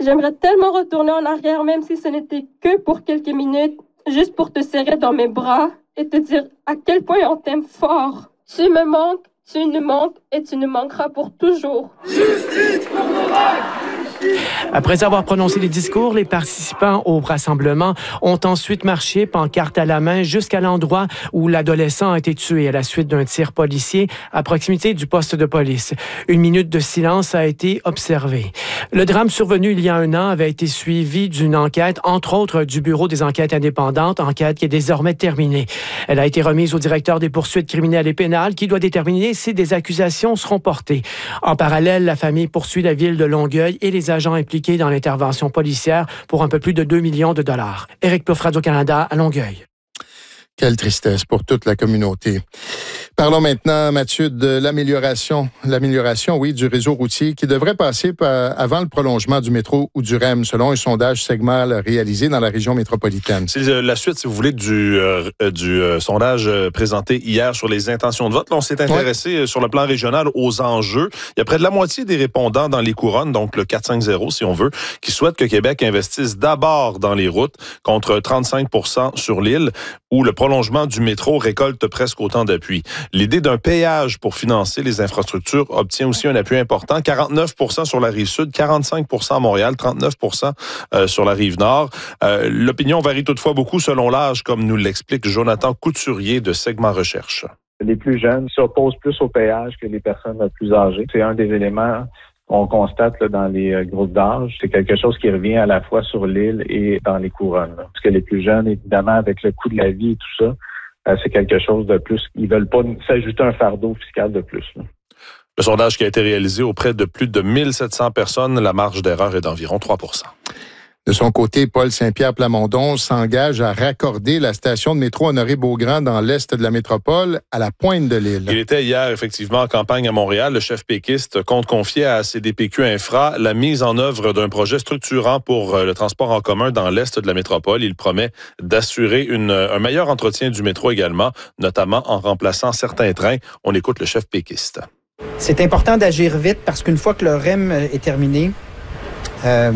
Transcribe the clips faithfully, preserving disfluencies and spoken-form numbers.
J'aimerais tellement retourner en arrière, même si ce n'était que pour quelques minutes, juste pour te serrer dans mes bras et te dire à quel point on t'aime fort. Tu me manques, tu nous manques et tu nous manqueras pour toujours. Justice pour nos vagues! Après avoir prononcé les discours, les participants au rassemblement ont ensuite marché, pancarte à la main, jusqu'à l'endroit où l'adolescent a été tué à la suite d'un tir policier à proximité du poste de police. Une minute de silence a été observée. Le drame survenu il y a un an avait été suivi d'une enquête, entre autres du Bureau des enquêtes indépendantes, enquête qui est désormais terminée. Elle a été remise au directeur des poursuites criminelles et pénales qui doit déterminer si des accusations seront portées. En parallèle, la famille poursuit la ville de Longueuil et les agents impliqués dans l'intervention policière pour un peu plus de deux millions de dollars. Éric Plouffe, Radio-Canada, à Longueuil. Quelle tristesse pour toute la communauté. Parlons maintenant, Mathieu, de l'amélioration, l'amélioration, oui, du réseau routier qui devrait passer par, avant le prolongement du métro ou du R E M, selon un sondage Segmal réalisé dans la région métropolitaine. C'est la suite, si vous voulez, du, euh, du euh, sondage présenté hier sur les intentions de vote. Là, on s'est intéressé ouais. sur le plan régional aux enjeux. Il y a près de la moitié des répondants dans les couronnes, donc le quatre cinq zéro, si on veut, qui souhaitent que Québec investisse d'abord dans les routes, contre trente-cinq pour cent sur l'île, où le prolongement du métro récolte presque autant d'appui. L'idée d'un péage pour financer les infrastructures obtient aussi un appui important. quarante-neuf pour cent sur la Rive-Sud, quarante-cinq pour cent à Montréal, trente-neuf pour cent euh, sur la Rive-Nord. Euh, l'opinion varie toutefois beaucoup selon l'âge, comme nous l'explique Jonathan Couturier de Segment Recherche. Les plus jeunes s'opposent plus au péage que les personnes plus âgées. C'est un des éléments qu'on constate là, dans les groupes d'âge. C'est quelque chose qui revient à la fois sur l'île et dans les couronnes. Là. Parce que les plus jeunes, évidemment, avec le coût de la vie et tout ça, c'est quelque chose de plus. Ils veulent pas s'ajouter un fardeau fiscal de plus. Là. Le sondage qui a été réalisé auprès de plus de mille sept cents personnes, la marge d'erreur est d'environ trois pour cent. De son côté, Paul Saint-Pierre Plamondon s'engage à raccorder la station de métro Honoré-Beaugrand dans l'est de la métropole à la pointe de l'île. Il était hier, effectivement, en campagne à Montréal. Le chef péquiste compte confier à C D P Q Infra la mise en œuvre d'un projet structurant pour le transport en commun dans l'est de la métropole. Il promet d'assurer une, un meilleur entretien du métro également, notamment en remplaçant certains trains. On écoute le chef péquiste. C'est important d'agir vite parce qu'une fois que le R E M est terminé, euh,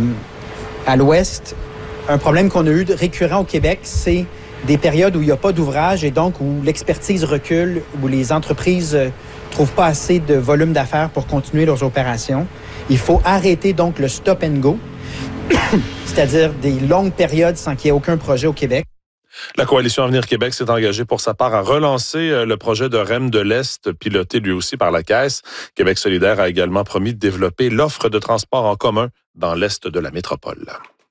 à l'ouest, un problème qu'on a eu de récurrent au Québec, c'est des périodes où il n'y a pas d'ouvrage et donc où l'expertise recule, où les entreprises ne trouvent pas assez de volume d'affaires pour continuer leurs opérations. Il faut arrêter donc le stop and go, c'est-à-dire des longues périodes sans qu'il y ait aucun projet au Québec. La Coalition Avenir Québec s'est engagée pour sa part à relancer le projet de R E M de l'Est, piloté lui aussi par la Caisse. Québec solidaire a également promis de développer l'offre de transport en commun dans l'Est de la métropole.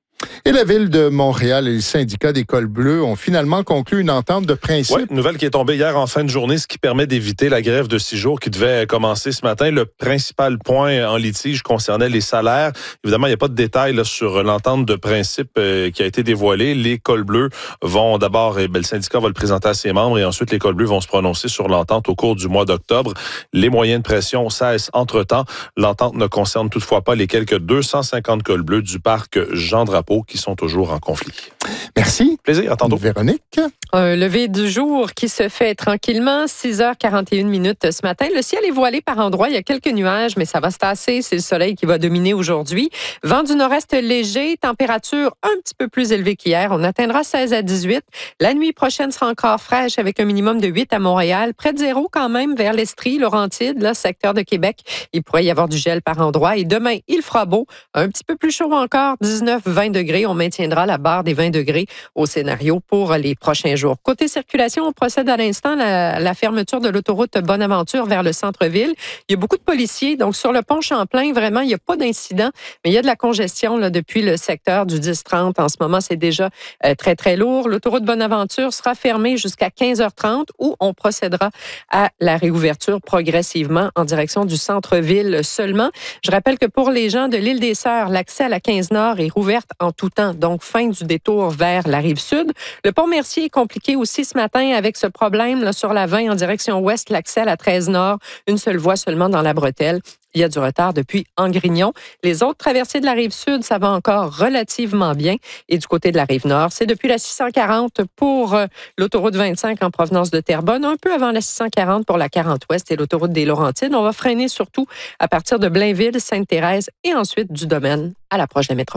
Et la Ville de Montréal et le syndicat des Cols Bleus ont finalement conclu une entente de principe. Oui, nouvelle qui est tombée hier en fin de journée, ce qui permet d'éviter la grève de six jours qui devait commencer ce matin. Le principal point en litige concernait les salaires. Évidemment, il n'y a pas de détails là, sur l'entente de principe euh, qui a été dévoilée. Les Cols Bleus vont d'abord, eh bien, le syndicat va le présenter à ses membres et ensuite les Cols Bleus vont se prononcer sur l'entente au cours du mois d'octobre. Les moyens de pression cessent entre-temps. L'entente ne concerne toutefois pas les quelques deux cent cinquante Cols Bleus du parc Jean-Drapeau qui sont toujours en conflit. Merci. Plaisir, à tantôt. Véronique. Un lever du jour qui se fait tranquillement, six heures quarante et une minutes ce matin. Le ciel est voilé par endroits, il y a quelques nuages, mais ça va se tasser. C'est le soleil qui va dominer aujourd'hui. Vent du nord-est léger, température un petit peu plus élevée qu'hier. On atteindra seize à dix-huit. La nuit prochaine sera encore fraîche avec un minimum de huit à Montréal. Près de zéro quand même vers l'Estrie, Laurentide, là, secteur de Québec. Il pourrait y avoir du gel par endroits. Et demain, il fera beau. Un petit peu plus chaud encore, dix-neuf à vingt degrés. On maintiendra la barre des vingt degrés au scénario pour les prochains jours. Côté circulation, on procède à l'instant à la, la fermeture de l'autoroute Bonaventure vers le centre-ville. Il y a beaucoup de policiers, donc sur le pont Champlain, vraiment, il n'y a pas d'incident, mais il y a de la congestion là, depuis le secteur du dix trente. En ce moment, c'est déjà euh, très, très lourd. L'autoroute Bonaventure sera fermée jusqu'à quinze heures trente où on procédera à la réouverture progressivement en direction du centre-ville seulement. Je rappelle que pour les gens de l'île des Sœurs, l'accès à la quinze Nord est rouverte en tout temps, donc fin du détour vers la rive sud. Le pont Mercier est compliqué aussi ce matin avec ce problème là, sur la vingt en direction ouest, l'accès à la treize Nord, une seule voie seulement dans la bretelle. Il y a du retard depuis Angrignon. Les autres traversées de la rive sud, ça va encore relativement bien. Et du côté de la rive nord, c'est depuis la six cent quarante pour euh, l'autoroute vingt-cinq en provenance de Terrebonne, un peu avant la six cent quarante pour la quarante ouest et l'autoroute des Laurentides. On va freiner surtout à partir de Blainville, Sainte-Thérèse et ensuite du Domaine à l'approche de la métropole.